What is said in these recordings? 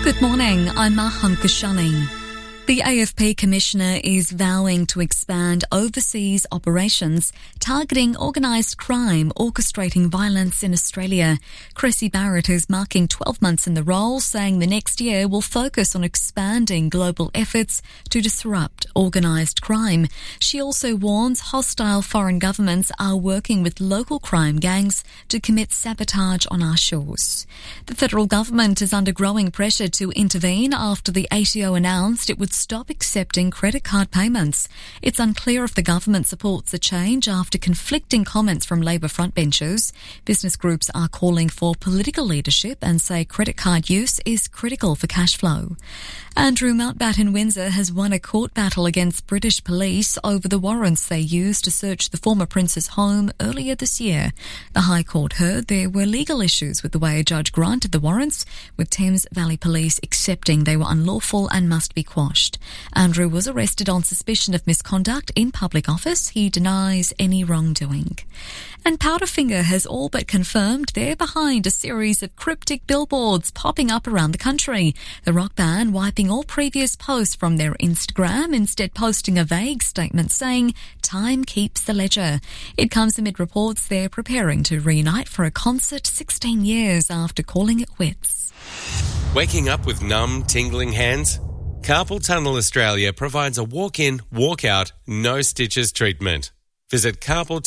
Good morning, I'm Maham Kashani. The AFP Commissioner is vowing to expand overseas operations targeting organised crime orchestrating violence in Australia. Cressy Barrett is marking 12 months in the role, saying the next year will focus on expanding global efforts to disrupt organised crime. She also warns hostile foreign governments are working with local crime gangs to commit sabotage on our shores. The federal government is under growing pressure to intervene after the ATO announced it would stop accepting credit card payments. It's unclear if the government supports the change after conflicting comments from Labor frontbenchers. Business groups are calling for political leadership and say credit card use is critical for cash flow. Andrew Mountbatten Windsor has won a court battle against British police over the warrants they used to search the former prince's home earlier this year. The High Court heard there were legal issues with the way a judge granted the warrants, with Thames Valley Police accepting they were unlawful and must be quashed. Andrew was arrested on suspicion of misconduct in public office. He denies any wrongdoing. And Powderfinger has all but confirmed they're behind a series of cryptic billboards popping up around the country. The rock band wiping all previous posts from their Instagram, instead posting a vague statement saying, "Time keeps the ledger." It comes amid reports they're preparing to reunite for a concert 16 years after calling it quits. Waking up with numb, tingling hands? Carpal Tunnel Australia provides a walk-in, walk-out, no stitches treatment. Visit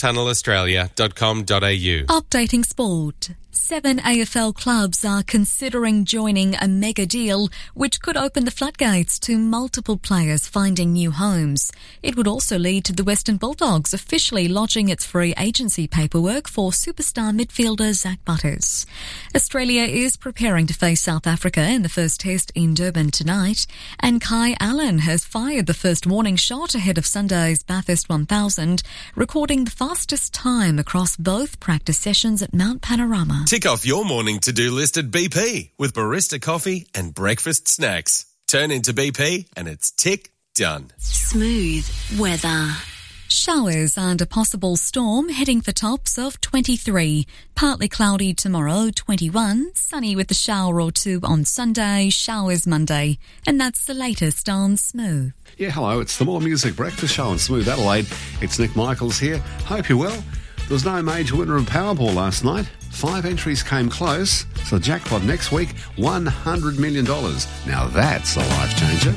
carpaltunnelaustralia.com.au. Updating sport. 7 AFL clubs are considering joining a mega deal which could open the floodgates to multiple players finding new homes. It would also lead to the Western Bulldogs officially lodging its free agency paperwork for superstar midfielder Zach Butters. Australia is preparing to face South Africa in the first test in Durban tonight, and Kai Allen has fired the first warning shot ahead of Sunday's Bathurst 1000, recording the fastest time across both practice sessions at Mount Panorama. Tick off your morning to-do list at BP with barista coffee and breakfast snacks. Turn into BP and it's tick done. Smooth weather. Showers and a possible storm heading for tops of 23. Partly cloudy tomorrow, 21. Sunny with a shower or two on Sunday, showers Monday. And that's the latest on Smooth. Yeah, hello, it's the More Music Breakfast Show on Smooth Adelaide. It's Nick Michaels here. Hope you're well. There was no major winner of Powerball last night. 5 entries came close. So the jackpot next week, $100 million. Now that's a life changer.